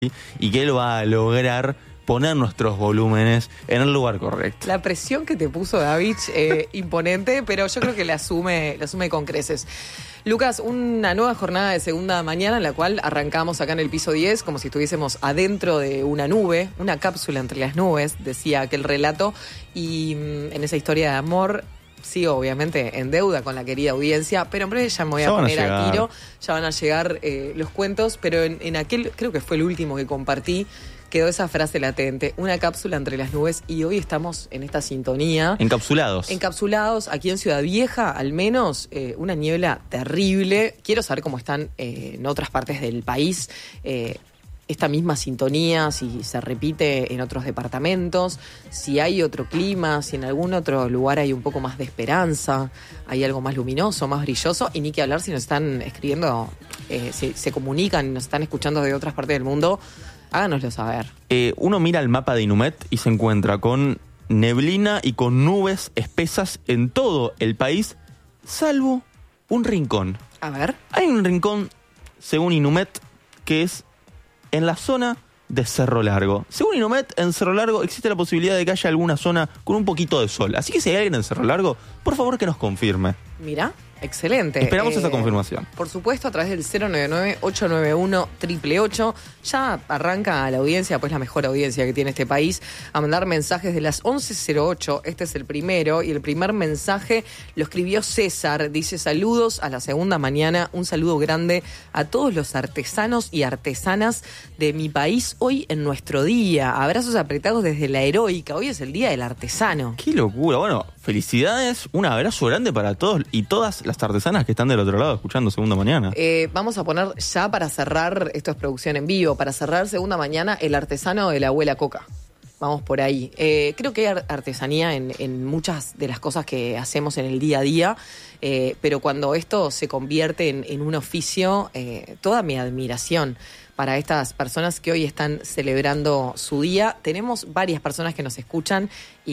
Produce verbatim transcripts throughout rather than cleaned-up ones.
y que él va a lograr poner nuestros volúmenes en el lugar correcto. La presión que te puso David, eh, imponente, pero yo creo que la asume, la asume con creces. Lucas, una nueva jornada de segunda mañana en la cual arrancamos acá en el piso diez como si estuviésemos adentro de una nube, una cápsula entre las nubes, decía aquel relato, y mmm, en esa historia de amor sigo obviamente en deuda con la querida audiencia, pero en breve ya me voy a ya poner a, a tiro, ya van a llegar eh, los cuentos, pero en, en aquel, creo que fue el último que compartí, quedó esa frase latente, una cápsula entre las nubes, y hoy estamos en esta sintonía. Encapsulados. Encapsulados, aquí en Ciudad Vieja, al menos, eh, una niebla terrible. Quiero saber cómo están eh, en otras partes del país, eh, esta misma sintonía, si se repite en otros departamentos, si hay otro clima, si en algún otro lugar hay un poco más de esperanza, hay algo más luminoso, más brilloso, y ni que hablar si nos están escribiendo, eh, si se comunican, nos están escuchando de otras partes del mundo. Háganoslo saber. Eh, uno mira el mapa de Inumet y se encuentra con neblina y con nubes espesas en todo el país, salvo un rincón. A ver. Hay un rincón, según Inumet, que es en la zona de Cerro Largo. Según Inumet, en Cerro Largo existe la posibilidad de que haya alguna zona con un poquito de sol. Así que si hay alguien en Cerro Largo, por favor que nos confirme. Mira, excelente. Esperamos eh, esa confirmación. Por supuesto, a través del cero nueve nueve, ocho nueve uno, ocho ocho ocho. Ya arranca la audiencia, pues la mejor audiencia que tiene este país, a mandar mensajes de las once cero ocho. Este es el primero, y el primer mensaje lo escribió César. Dice: saludos a la segunda mañana, un saludo grande a todos los artesanos y artesanas de mi país hoy en nuestro día. Abrazos apretados desde la heroica. Hoy es el día del artesano. ¡Qué locura! Bueno, felicidades, un abrazo grande para todos y todas las artesanas que están del otro lado escuchando Segunda Mañana. Eh, vamos a poner ya para cerrar, esto es producción en vivo, para cerrar Segunda Mañana, el artesano de la abuela Coca. Vamos por ahí. Eh, creo que hay artesanía en, en muchas de las cosas que hacemos en el día a día, eh, pero cuando esto se convierte en, en un oficio, eh, toda mi admiración para estas personas que hoy están celebrando su día. Tenemos varias personas que nos escuchan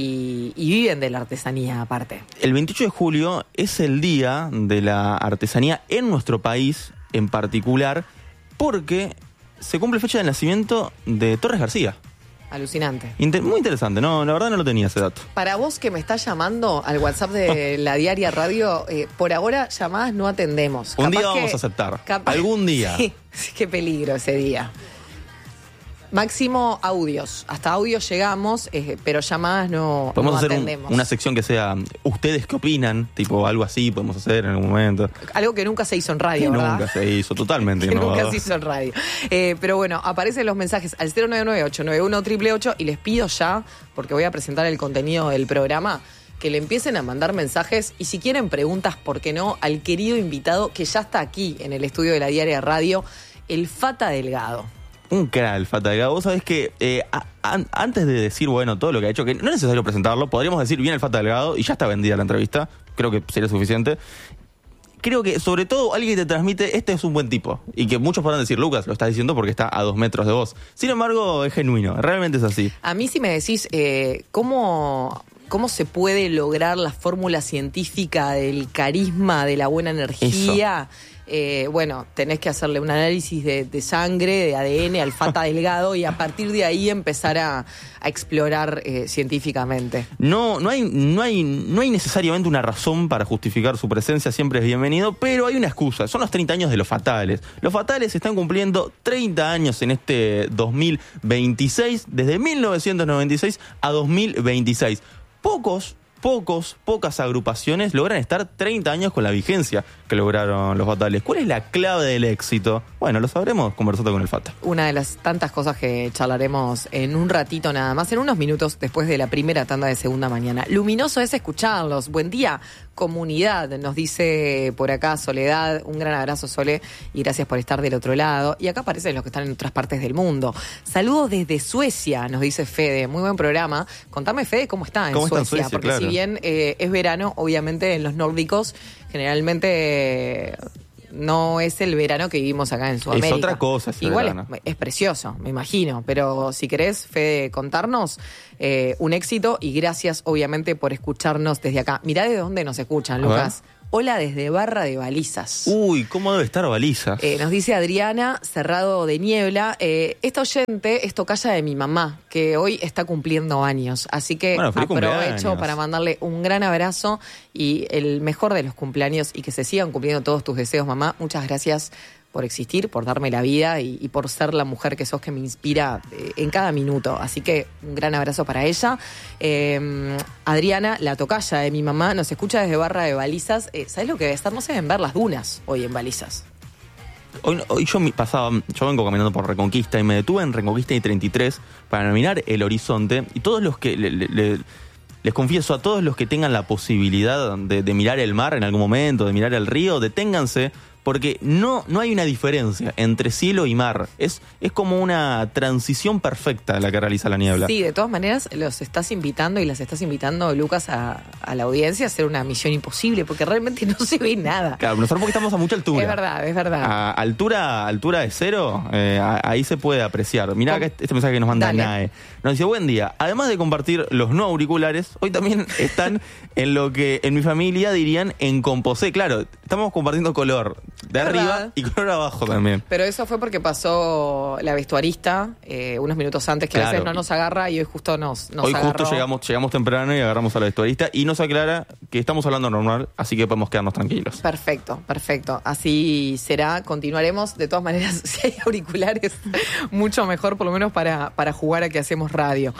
y, y viven de la artesanía aparte. El veintiocho de julio es el día de la artesanía en nuestro país en particular, porque se cumple fecha de nacimiento de Torres García. Alucinante. Inter- muy interesante, no, la verdad no lo tenía ese dato. Para vos que me estás llamando al WhatsApp de la Diaria Radio, eh, por ahora llamadas no atendemos. Un Capaz día que, vamos a aceptar. capaz, Algún día. Sí, qué peligro ese día. Máximo audios. Hasta audios llegamos, eh, pero llamadas no, Podemos no hacer atendemos. un, una sección que sea ¿ustedes qué opinan? Tipo algo así podemos hacer en algún momento. Algo que nunca se hizo en radio, Que ¿verdad? nunca se hizo, totalmente que innovador. nunca se hizo en radio. Eh, pero bueno, aparecen los mensajes al cero nueve nueve, ocho nueve uno, ocho ocho ocho y les pido ya, porque voy a presentar el contenido del programa, que le empiecen a mandar mensajes y si quieren preguntas, ¿por qué no?, al querido invitado que ya está aquí en el estudio de la Diaria Radio, el Fata Delgado. Un crack, el Fata Delgado. Vos sabés que eh, a, a, antes de decir, bueno, todo lo que ha hecho, que no es necesario presentarlo, podríamos decir bien el Fata Delgado y ya está vendida la entrevista, creo que sería suficiente. Creo que, sobre todo, alguien que te transmite, este es un buen tipo. Y que muchos podrán decir, Lucas, lo estás diciendo porque está a dos metros de vos. Sin embargo, es genuino, realmente es así. A mí si me decís, eh, ¿cómo, ¿cómo se puede lograr la fórmula científica del carisma, de la buena energía? Eh, bueno, tenés que hacerle un análisis de, de sangre, de A D N al Fata Delgado y a partir de ahí empezar a, a explorar eh, científicamente. No, no hay, no hay, no hay necesariamente una razón para justificar su presencia, siempre es bienvenido, pero hay una excusa, son los treinta años de Los Fatales. Los Fatales están cumpliendo treinta años en este dos mil veintiséis, desde mil novecientos noventa y seis a dos mil veintiséis. Pocos Pocos, pocas agrupaciones logran estar treinta años con la vigencia que lograron los Fatales. ¿Cuál es la clave del éxito? Bueno, lo sabremos conversando con el Fata. Una de las tantas cosas que charlaremos en un ratito nada más, en unos minutos después de la primera tanda de Segunda Mañana. Luminoso es escucharlos. Buen día, comunidad, nos dice por acá Soledad. Un gran abrazo, Sole, y gracias por estar del otro lado. Y acá aparecen los que están en otras partes del mundo. Saludos desde Suecia, nos dice Fede. Muy buen programa. Contame, Fede, cómo está en ¿Cómo Suecia? está en Suecia? Porque Claro. si bien eh, es verano, obviamente en los nórdicos generalmente... Eh, no es el verano que vivimos acá en Sudamérica. Es otra cosa ese Igual verano. es, es precioso, me imagino. Pero si querés, Fede, contarnos, eh, un éxito y gracias, obviamente, por escucharnos desde acá. Mirá de dónde nos escuchan, A Lucas. ver. Hola desde Barra de Balizas. Uy, ¿cómo debe estar Balizas? Eh, nos dice Adriana, cerrado de niebla. Eh, esta oyente es tocaya de mi mamá, que hoy está cumpliendo años. Así que bueno, feliz aprovecho cumpleaños. para mandarle un gran abrazo y el mejor de los cumpleaños y que se sigan cumpliendo todos tus deseos, mamá. Muchas gracias por existir, por darme la vida y, y por ser la mujer que sos, que me inspira eh, en cada minuto. Así que un gran abrazo para ella. Eh, Adriana, la tocaya de mi mamá, nos escucha desde Barra de Balizas. Eh, ¿Sabés lo que debe estar? No se deben ver las dunas hoy en Balizas. Hoy, hoy yo mi- pasaba, yo vengo caminando por Reconquista y me detuve en Reconquista y treinta y tres para mirar el horizonte, y todos los que le- le- le- les confieso a todos los que tengan la posibilidad de, de mirar el mar en algún momento, de mirar el río, deténganse, porque no, no hay una diferencia entre cielo y mar. Es, es como una transición perfecta la que realiza la niebla. Sí, de todas maneras los estás invitando y las estás invitando, Lucas, a, a la audiencia a hacer una misión imposible, porque realmente no se ve nada. Claro, nosotros porque estamos a mucha altura. Es verdad, es verdad. A altura, altura de cero, eh, a- ahí se puede apreciar. Mirá acá este, este mensaje que nos manda Dale. Nae. Nos dice, buen día. Además de compartir los no auriculares, hoy también están en lo que en mi familia dirían en composé. Claro, estamos compartiendo color de Es arriba verdad. y color abajo también. Pero eso fue porque pasó la vestuarista eh, unos minutos antes, que a Claro. veces no nos agarra y hoy justo nos, nos Hoy agarró. justo llegamos, llegamos temprano y agarramos a la vestuarista y nos aclara que estamos hablando normal, así que podemos quedarnos tranquilos. Perfecto, perfecto. Así será. Continuaremos. De todas maneras, si hay auriculares, mucho mejor, por lo menos para, para jugar a que hacemos radio.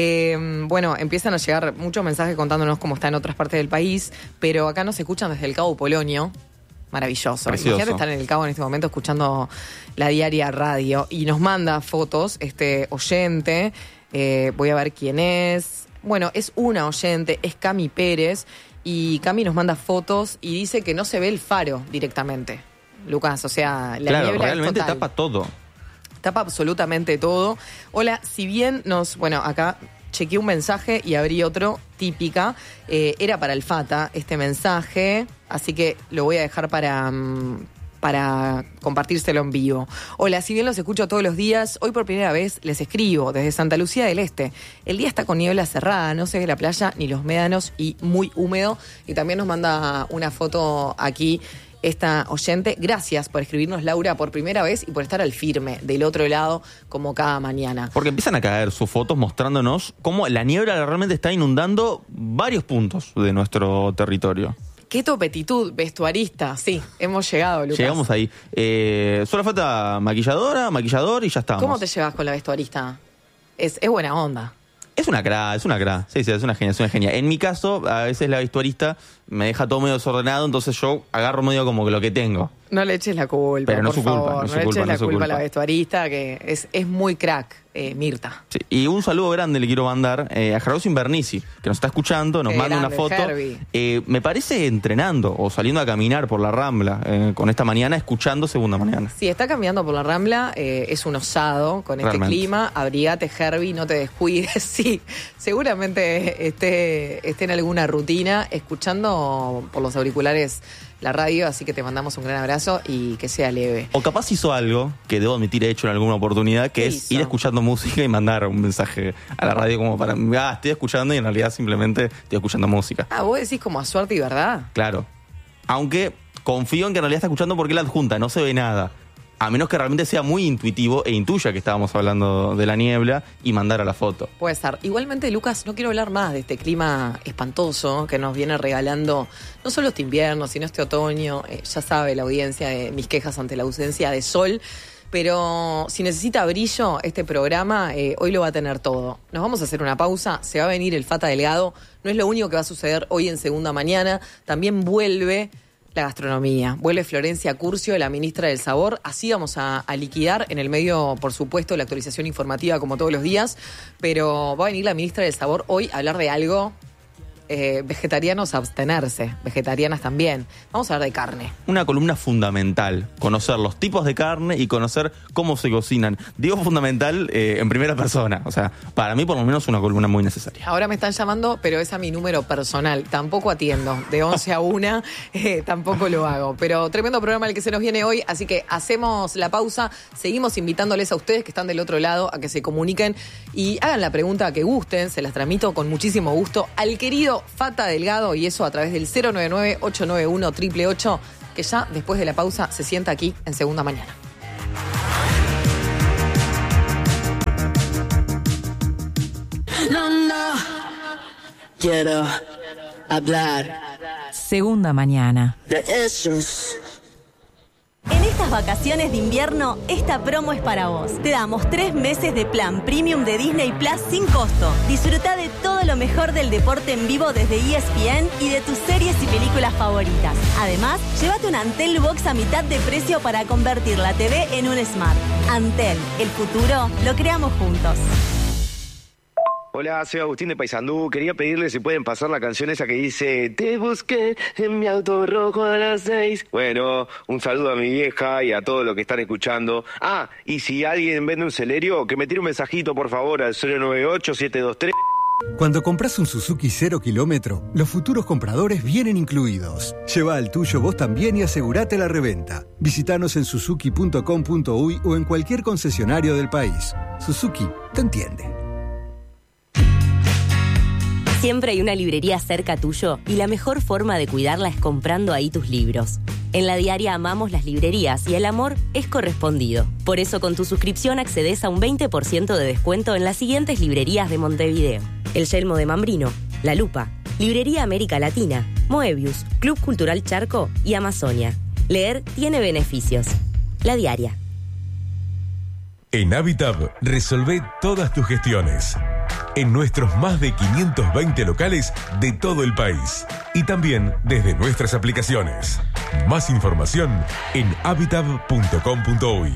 Eh, bueno, empiezan a llegar muchos mensajes contándonos cómo está en otras partes del país, pero acá nos escuchan desde el Cabo Polonio. Maravilloso. Precioso. Imagínate estar en el Cabo en este momento escuchando la diaria radio y nos manda fotos este oyente. Eh, voy a ver quién es. Bueno, es una oyente, es Cami Pérez. Y Cami nos manda fotos y dice que no se ve el faro directamente. Lucas, o sea, la claro, niebla realmente es total. tapa todo. Tapa absolutamente todo. Hola, si bien nos... Bueno, acá chequeé un mensaje y abrí otro, típica. Eh, era para el Fata este mensaje, así que lo voy a dejar para... mm, para compartírselo en vivo. Hola, si bien los escucho todos los días, hoy por primera vez les escribo desde Santa Lucía del Este. El día está con niebla cerrada, no se ve la playa ni los médanos y muy húmedo. Y también nos manda una foto aquí esta oyente. Gracias por escribirnos, Laura, por primera vez y por estar al firme del otro lado como cada mañana. Porque empiezan a caer sus fotos mostrándonos cómo la niebla realmente está inundando varios puntos de nuestro territorio. Qué topetitud, vestuarista. Sí, hemos llegado, Lucas. Llegamos ahí. Eh, solo falta maquilladora, maquillador y ya estamos. ¿Cómo te llevas con la vestuarista? Es, es buena onda. Es una cra, es una cra. Sí, sí, es una genia, es una genia. En mi caso, a veces la vestuarista me deja todo medio desordenado, entonces yo agarro medio como que lo que tengo. No le eches la culpa, Pero no por es su culpa, favor. no es su le culpa, eches no la es su culpa a la culpa. vestuarista, que es, es muy crack, eh, Mirta. Sí, y un saludo grande le quiero mandar eh, a Gerardo Invernici, que nos está escuchando, nos Qué manda una grande, foto. Herbie. Eh, me parece entrenando o saliendo a caminar por la Rambla eh, con esta mañana, escuchando Segunda Mañana. Si está caminando por la Rambla, eh, es un osado con este Realmente. clima. Abrigate, Herbie, no te descuides. Sí, seguramente esté, esté en alguna rutina escuchando por los auriculares la radio, así que te mandamos un gran abrazo y que sea leve. O capaz hizo algo que debo admitir he hecho en alguna oportunidad, que ¿Qué es hizo? ir escuchando música y mandar un mensaje a la radio como para, ah, estoy escuchando y en realidad simplemente estoy escuchando música. Ah, vos decís como a suerte y verdad. Claro. Aunque confío en que en realidad está escuchando porque la adjunta, no se ve nada. A menos que realmente sea muy intuitivo e intuya que estábamos hablando de la niebla y mandar a la foto. Puede ser. Igualmente, Lucas, no quiero hablar más de este clima espantoso que nos viene regalando no solo este invierno, sino este otoño. Eh, ya sabe la audiencia de mis quejas ante la ausencia de sol. Pero si necesita brillo, este programa eh, hoy lo va a tener todo. Nos vamos a hacer una pausa, se va a venir el Fata Delgado. No es lo único que va a suceder hoy en Segunda Mañana. También vuelve la gastronomía. Vuelve Florencia Curcio, la ministra del Sabor. Así vamos a, a liquidar en el medio, por supuesto, la actualización informativa como todos los días. Pero va a venir la ministra del Sabor hoy a hablar de algo. Eh, vegetarianos a abstenerse, vegetarianas también. Vamos a hablar de carne. Una columna fundamental, conocer los tipos de carne y conocer cómo se cocinan. Digo fundamental eh, en primera persona, o sea, para mí por lo menos una columna muy necesaria. Ahora me están llamando, pero es a mi número personal. Tampoco atiendo. De once a una, eh, tampoco lo hago. Pero tremendo programa el que se nos viene hoy, así que hacemos la pausa. Seguimos invitándoles a ustedes que están del otro lado a que se comuniquen y hagan la pregunta que gusten. Se las tramito con muchísimo gusto al querido Delgado, Fata Delgado, y eso a través del cero nueve nueve, ocho nueve uno, ocho ocho ocho, que ya después de la pausa se sienta aquí en Segunda Mañana. No, no, quiero hablar. Segunda Mañana. De esos. En estas vacaciones de invierno, esta promo es para vos. Te damos tres meses de plan premium de Disney Plus sin costo. Disfruta de todo lo mejor del deporte en vivo desde E S P N y de tus series y películas favoritas. Además, llévate un Antel Box a mitad de precio para convertir la T V en un Smart. Antel, el futuro lo creamos juntos. Hola, soy Agustín de Paysandú. Quería pedirle si pueden pasar la canción esa que dice te busqué en mi auto rojo a las seis. Bueno, un saludo a mi vieja y a todos los que están escuchando. Ah, y si alguien vende un Celerio, que me tire un mensajito por favor al cero nueve ocho, siete dos tres. Cuando compras un Suzuki cero kilómetro, los futuros compradores vienen incluidos. Lleva al tuyo vos también y asegurate la reventa. Visítanos en suzuki punto com punto uy o en cualquier concesionario del país. Suzuki te entiende. Siempre hay una librería cerca tuyo y la mejor forma de cuidarla es comprando ahí tus libros. En La Diaria amamos las librerías y el amor es correspondido. Por eso con tu suscripción accedes a un veinte por ciento de descuento en las siguientes librerías de Montevideo: El Yelmo de Mambrino, La Lupa, Librería América Latina, Moebius, Club Cultural Charco y Amazonia. Leer tiene beneficios. La Diaria. En Habitab resolvé todas tus gestiones. En nuestros más de quinientos veinte locales de todo el país. Y también desde nuestras aplicaciones. Más información en habitab punto com punto uy.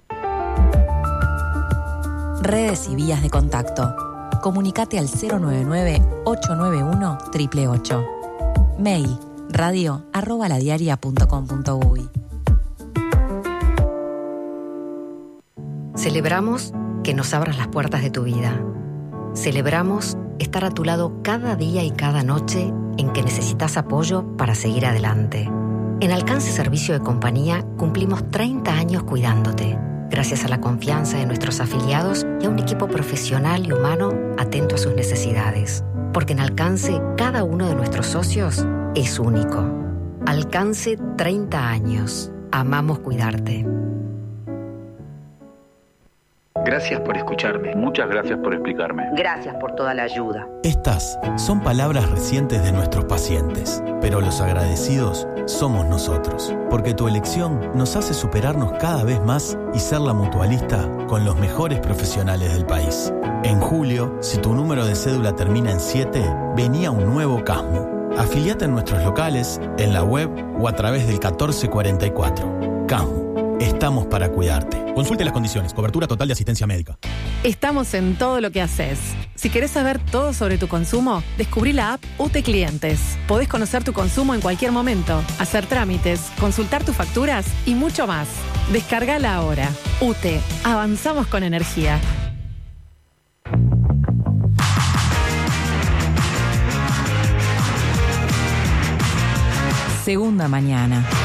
Redes y vías de contacto. Comunicate al cero nueve nueve, ocho nueve uno, ocho ocho ocho. Mail radio arroba ladiaria punto com punto uy. Celebramos que nos abras las puertas de tu vida. Celebramos estar a tu lado cada día y cada noche en que necesitas apoyo para seguir adelante. En Alcance Servicio de Compañía cumplimos treinta años cuidándote, gracias a la confianza de nuestros afiliados y a un equipo profesional y humano atento a sus necesidades. Porque en Alcance cada uno de nuestros socios es único. Alcance treinta años. Amamos cuidarte. Gracias por escucharme. Muchas gracias por explicarme. Gracias por toda la ayuda. Estas son palabras recientes de nuestros pacientes, pero los agradecidos somos nosotros, porque tu elección nos hace superarnos cada vez más y ser la mutualista con los mejores profesionales del país. En julio, si tu número de cédula termina en siete, venía un nuevo CASMU. Afiliate en nuestros locales, en la web o a través del catorce cuarenta y cuatro. CASMU. Estamos para cuidarte. Consulte las condiciones. Cobertura total de asistencia médica. Estamos en todo lo que haces. Si querés saber todo sobre tu consumo, descubrí la app U T E Clientes. Podés conocer tu consumo en cualquier momento, hacer trámites, consultar tus facturas y mucho más. Descargala ahora. U T E. Avanzamos con energía. Segunda Mañana.